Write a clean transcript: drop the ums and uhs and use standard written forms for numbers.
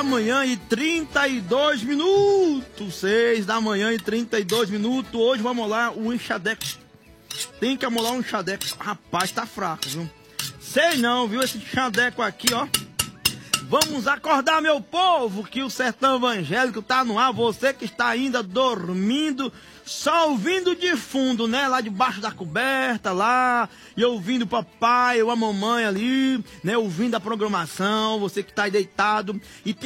da manhã e 32 minutos. 6 da manhã e 32 minutos. Hoje vamos lá, o enxadeco. Tem que amolar um enxadeco. Rapaz, tá fraco, viu? Sei não, viu? Esse enxadeco aqui, ó. Vamos acordar, meu povo, que o sertão evangélico tá no ar. Você que está ainda dormindo, só ouvindo de fundo, né? Lá debaixo da coberta, lá, e ouvindo o papai ou a mamãe ali, né? Ouvindo a programação, você que tá aí deitado. E tem